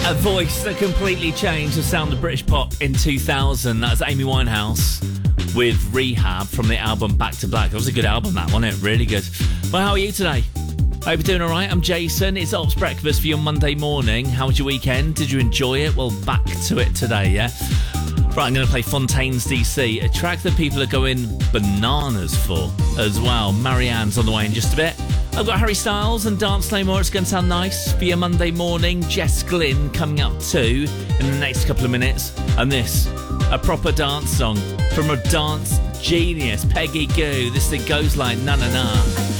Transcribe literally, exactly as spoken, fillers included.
A voice that completely changed the sound of British pop in two thousand. That's Amy Winehouse with Rehab from the album Back to Black. That was a good album, that, wasn't it? Really good. Well, how are you today? Hope you're doing all right. I'm Jason. It's Ops Breakfast for your Monday morning. How was your weekend? Did you enjoy it? Well, back to it today, yeah? Right, I'm going to play Fontaines D C, a track that people are going bananas for as well. Marianne's on the way in just a bit. I've got Harry Styles and Dance No More. It's going to sound nice for your Monday morning. Jess Glynn coming up too in the next couple of minutes. And this, a proper dance song from a dance genius, Peggy Gou. This thing goes like na na na.